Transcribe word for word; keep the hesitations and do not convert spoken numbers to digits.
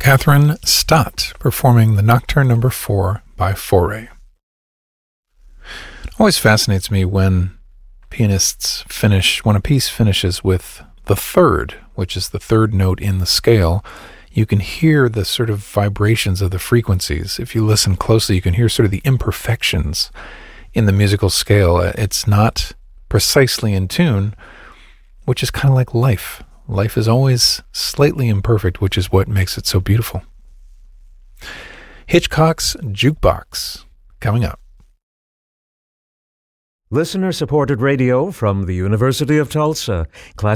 Catherine Stott performing the Nocturne number four by Fauré. It always fascinates me when pianists finish, when a piece finishes with the third, which is the third note in the scale. You can hear the sort of vibrations of the frequencies. If you listen closely, you can hear sort of the imperfections in the musical scale. It's not precisely in tune, which is kind of like life. Life is always slightly imperfect, which is what makes it so beautiful. Hitchcock's Jukebox, coming up. Listener-supported radio from the University of Tulsa. Class